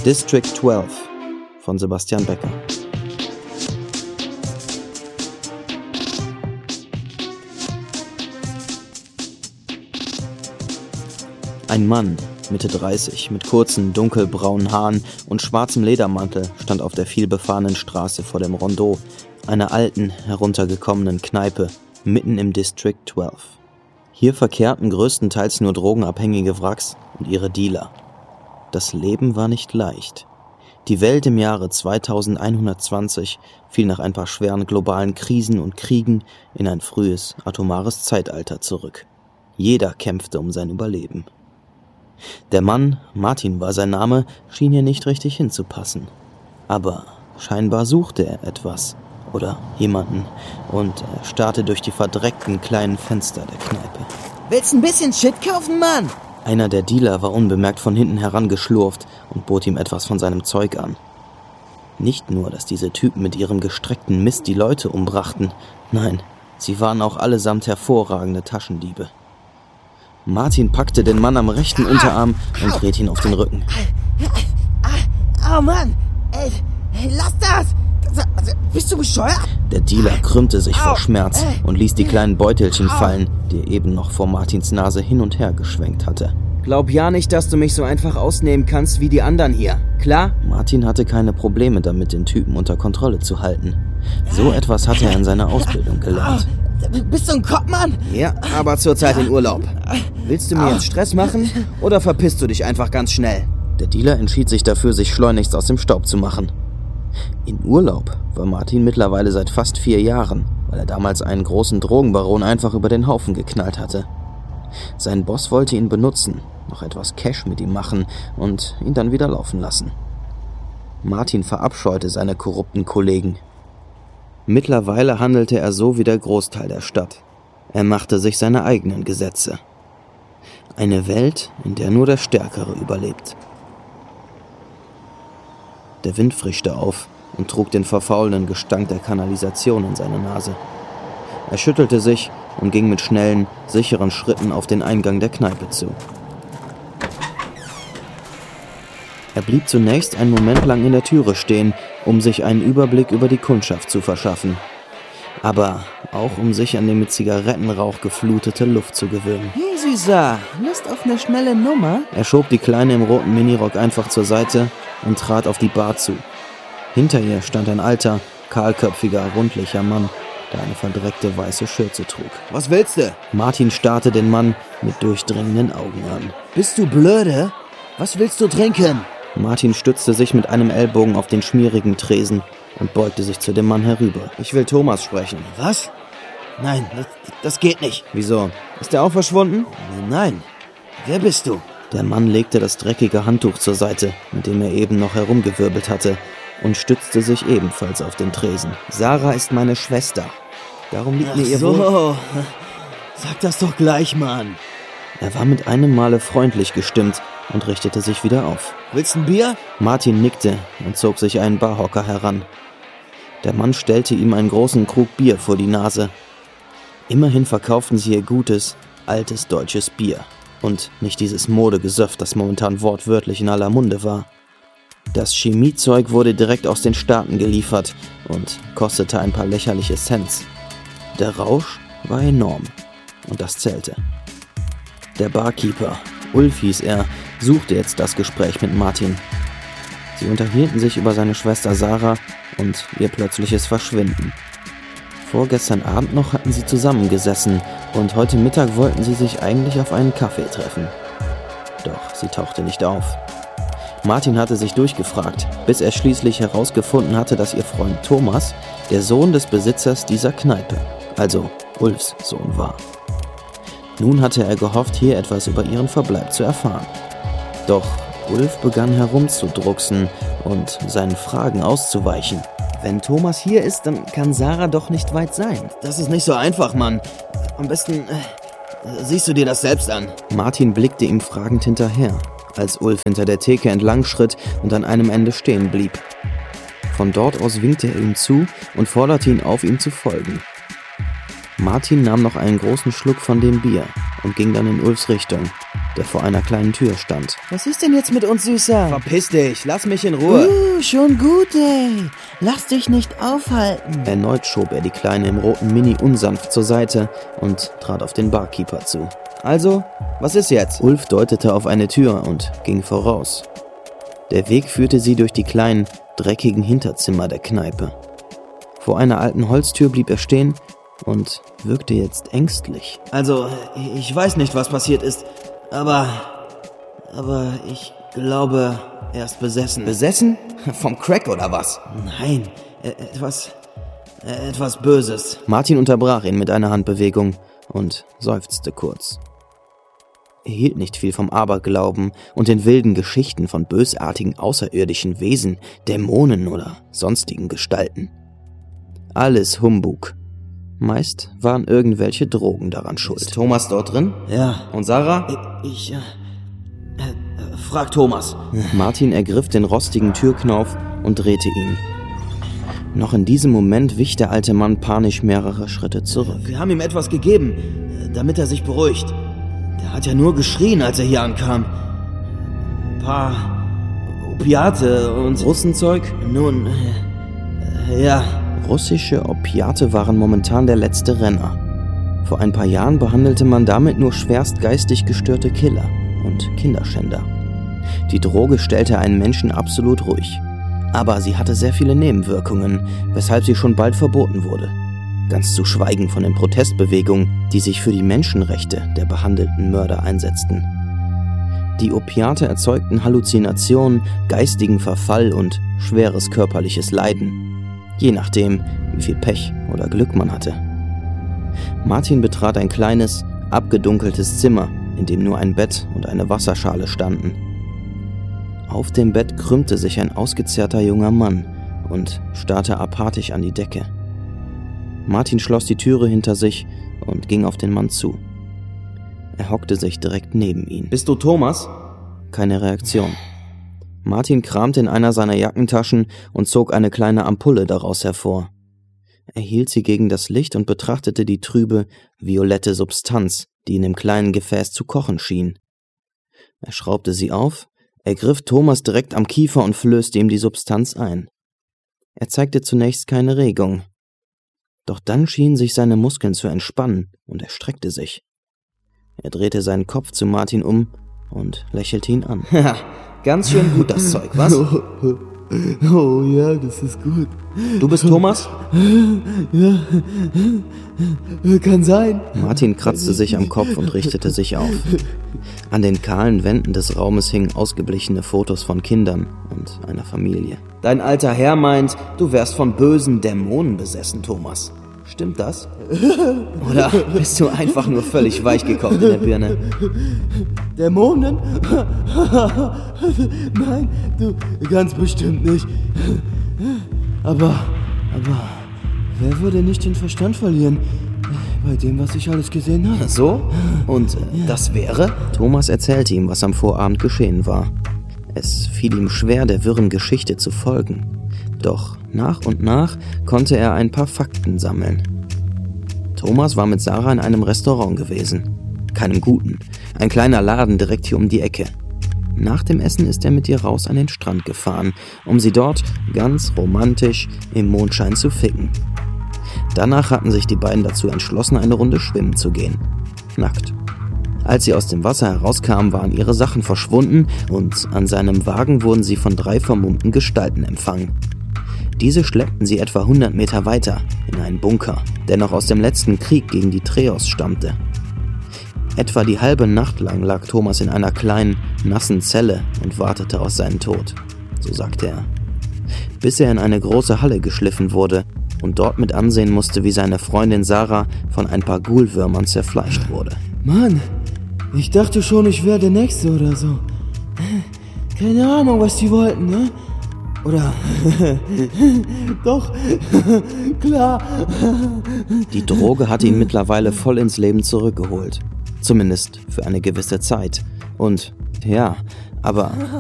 District 12 von Sebastian Becker. Ein Mann, Mitte 30, mit kurzen, dunkelbraunen Haaren und schwarzem Ledermantel stand auf der vielbefahrenen Straße vor dem Rondeau, einer alten, heruntergekommenen Kneipe, mitten im District 12. Hier verkehrten größtenteils nur drogenabhängige Wracks und ihre Dealer. Das Leben war nicht leicht. Die Welt im Jahre 2120 fiel nach ein paar schweren globalen Krisen und Kriegen in ein frühes, atomares Zeitalter zurück. Jeder kämpfte um sein Überleben. Der Mann, Martin war sein Name, schien hier nicht richtig hinzupassen. Aber scheinbar suchte er etwas oder jemanden und er starrte durch die verdreckten kleinen Fenster der Kneipe. Willst ein bisschen Shit kaufen, Mann? Einer der Dealer war unbemerkt von hinten herangeschlurft und bot ihm etwas von seinem Zeug an. Nicht nur, dass diese Typen mit ihrem gestreckten Mist die Leute umbrachten, nein, sie waren auch allesamt hervorragende Taschendiebe. Martin packte den Mann am rechten Unterarm und drehte ihn auf den Rücken. Oh Mann! Ey, lass das! Bist du bescheuert? Der Dealer krümmte sich vor Schmerz und ließ die kleinen Beutelchen fallen, die er eben noch vor Martins Nase hin und her geschwenkt hatte. Glaub ja nicht, dass du mich so einfach ausnehmen kannst wie die anderen hier, klar? Martin hatte keine Probleme damit, den Typen unter Kontrolle zu halten. So etwas hatte er in seiner Ausbildung gelernt. Bist du ein Kopf, Mann? Ja, aber zurzeit in Urlaub. Willst du mir jetzt Stress machen oder verpisst du dich einfach ganz schnell? Der Dealer entschied sich dafür, sich schleunigst aus dem Staub zu machen. In Urlaub war Martin mittlerweile seit fast 4 Jahren, weil er damals einen großen Drogenbaron einfach über den Haufen geknallt hatte. Sein Boss wollte ihn benutzen, noch etwas Cash mit ihm machen und ihn dann wieder laufen lassen. Martin verabscheute seine korrupten Kollegen. Mittlerweile handelte er so wie der Großteil der Stadt. Er machte sich seine eigenen Gesetze. Eine Welt, in der nur der Stärkere überlebt. Der Wind frischte auf und trug den verfaulenden Gestank der Kanalisation in seine Nase. Er schüttelte sich und ging mit schnellen, sicheren Schritten auf den Eingang der Kneipe zu. Er blieb zunächst einen Moment lang in der Türe stehen, um sich einen Überblick über die Kundschaft zu verschaffen. Aber auch um sich an die mit Zigarettenrauch geflutete Luft zu gewöhnen. Hey Süßer, Lust auf eine schnelle Nummer? Er schob die Kleine im roten Minirock einfach zur Seite und trat auf die Bar zu. Hinter ihr stand ein alter, kahlköpfiger, rundlicher Mann, der eine verdreckte weiße Schürze trug. Was willst du? Martin starrte den Mann mit durchdringenden Augen an. Bist du blöde? Was willst du trinken? Martin stützte sich mit einem Ellbogen auf den schmierigen Tresen und beugte sich zu dem Mann herüber. Ich will Thomas sprechen. Was? Nein, das geht nicht. Wieso? Ist er auch verschwunden? Nein. Wer bist du? Der Mann legte das dreckige Handtuch zur Seite, mit dem er eben noch herumgewirbelt hatte, und stützte sich ebenfalls auf den Tresen. Sarah ist meine Schwester. Darum liegt mir ihr Wohl. Sag das doch gleich, Mann. Er war mit einem Male freundlich gestimmt und richtete sich wieder auf. Willst ein Bier? Martin nickte und zog sich einen Barhocker heran. Der Mann stellte ihm einen großen Krug Bier vor die Nase. Immerhin verkauften sie ihr gutes, altes deutsches Bier und nicht dieses Modegesöff, das momentan wortwörtlich in aller Munde war. Das Chemiezeug wurde direkt aus den Staaten geliefert und kostete ein paar lächerliche Cents. Der Rausch war enorm und das zählte. Der Barkeeper, Ulf hieß er, suchte jetzt das Gespräch mit Martin. Sie unterhielten sich über seine Schwester Sarah und ihr plötzliches Verschwinden. Vorgestern Abend noch hatten sie zusammengesessen und heute Mittag wollten sie sich eigentlich auf einen Kaffee treffen. Doch sie tauchte nicht auf. Martin hatte sich durchgefragt, bis er schließlich herausgefunden hatte, dass ihr Freund Thomas der Sohn des Besitzers dieser Kneipe, also Ulfs Sohn war. Nun hatte er gehofft, hier etwas über ihren Verbleib zu erfahren. Doch Ulf begann herumzudrucksen und seinen Fragen auszuweichen. Wenn Thomas hier ist, dann kann Sarah doch nicht weit sein. Das ist nicht so einfach, Mann. Am besten siehst du dir das selbst an. Martin blickte ihm fragend hinterher, als Ulf hinter der Theke entlang schritt und an einem Ende stehen blieb. Von dort aus winkte er ihm zu und forderte ihn auf, ihm zu folgen. Martin nahm noch einen großen Schluck von dem Bier und ging dann in Ulfs Richtung. der vor einer kleinen Tür stand. Was ist denn jetzt mit uns, Süßer? Verpiss dich, lass mich in Ruhe. Schon gut, ey. Lass dich nicht aufhalten. Erneut schob er die Kleine im roten Mini unsanft zur Seite und trat auf den Barkeeper zu. Also, was ist jetzt? Ulf deutete auf eine Tür und ging voraus. Der Weg führte sie durch die kleinen, dreckigen Hinterzimmer der Kneipe. Vor einer alten Holztür blieb er stehen und wirkte jetzt ängstlich. Also, ich weiß nicht, was passiert ist, aber ich glaube, er ist besessen. Besessen? Vom Crack oder was? Nein, etwas Böses. Martin unterbrach ihn mit einer Handbewegung und seufzte kurz. Er hielt nicht viel vom Aberglauben und den wilden Geschichten von bösartigen außerirdischen Wesen, Dämonen oder sonstigen Gestalten. Alles Humbug. Meist waren irgendwelche Drogen daran schuld. Ist Thomas dort drin? Ja. Und Sarah? Frag Thomas. Martin ergriff den rostigen Türknauf und drehte ihn. Noch in diesem Moment wich der alte Mann panisch mehrere Schritte zurück. Wir haben ihm etwas gegeben, damit er sich beruhigt. Der hat ja nur geschrien, als er hier ankam. Ein paar Opiate und Russenzeug? Nun, ja. Russische Opiate waren momentan der letzte Renner. Vor ein paar Jahren behandelte man damit nur schwerst geistig gestörte Killer und Kinderschänder. Die Droge stellte einen Menschen absolut ruhig. Aber sie hatte sehr viele Nebenwirkungen, weshalb sie schon bald verboten wurde. Ganz zu schweigen von den Protestbewegungen, die sich für die Menschenrechte der behandelten Mörder einsetzten. Die Opiate erzeugten Halluzinationen, geistigen Verfall und schweres körperliches Leiden. Je nachdem, wie viel Pech oder Glück man hatte. Martin betrat ein kleines, abgedunkeltes Zimmer, in dem nur ein Bett und eine Wasserschale standen. Auf dem Bett krümmte sich ein ausgezehrter junger Mann und starrte apathisch an die Decke. Martin schloss die Türe hinter sich und ging auf den Mann zu. Er hockte sich direkt neben ihn. Bist du Thomas? Keine Reaktion. Martin kramte in einer seiner Jackentaschen und zog eine kleine Ampulle daraus hervor. Er hielt sie gegen das Licht und betrachtete die trübe, violette Substanz, die in dem kleinen Gefäß zu kochen schien. Er schraubte sie auf, ergriff Thomas direkt am Kiefer und flößte ihm die Substanz ein. Er zeigte zunächst keine Regung. Doch dann schienen sich seine Muskeln zu entspannen und er streckte sich. Er drehte seinen Kopf zu Martin um und lächelte ihn an. Ganz schön gut das Zeug, was? Oh ja, das ist gut. Du bist Thomas? Ja, kann sein. Martin kratzte sich am Kopf und richtete sich auf. An den kahlen Wänden des Raumes hingen ausgeblichene Fotos von Kindern und einer Familie. Dein alter Herr meint, du wärst von bösen Dämonen besessen, Thomas. Stimmt das? Oder bist du einfach nur völlig weichgekocht in der Birne? Dämonen? Nein, du ganz bestimmt nicht. Aber wer würde nicht den Verstand verlieren bei dem, was ich alles gesehen habe? So? Und das wäre? Thomas erzählte ihm, was am Vorabend geschehen war. Es fiel ihm schwer, der wirren Geschichte zu folgen. Doch nach und nach konnte er ein paar Fakten sammeln. Thomas war mit Sarah in einem Restaurant gewesen. Keinem guten. Ein kleiner Laden direkt hier um die Ecke. Nach dem Essen ist er mit ihr raus an den Strand gefahren, um sie dort ganz romantisch im Mondschein zu ficken. Danach hatten sich die beiden dazu entschlossen, eine Runde schwimmen zu gehen. Nackt. Als sie aus dem Wasser herauskamen, waren ihre Sachen verschwunden und an seinem Wagen wurden sie von 3 vermummten Gestalten empfangen. Diese schleppten sie etwa 100 Meter weiter in einen Bunker, der noch aus dem letzten Krieg gegen die Treos stammte. Etwa die halbe Nacht lang lag Thomas in einer kleinen, nassen Zelle und wartete auf seinen Tod, so sagte er. Bis er in eine große Halle geschliffen wurde und dort mit ansehen musste, wie seine Freundin Sarah von ein paar Ghoulwürmern zerfleischt wurde. Mann, ich dachte schon, ich wäre der Nächste oder so. Keine Ahnung, was die wollten, ne? Oder? Doch, klar. Die Droge hatte ihn mittlerweile voll ins Leben zurückgeholt. Zumindest für eine gewisse Zeit. Und ja, aber